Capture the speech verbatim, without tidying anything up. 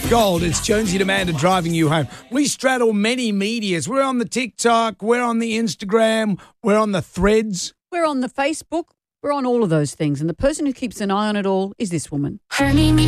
Gold, it's Jonesy and Amanda driving you home. We straddle many medias. We're on the TikTok, we're on the Instagram, we're on the Threads. We're on the Facebook. We're on all of those things. And the person who keeps an eye on it all is this woman.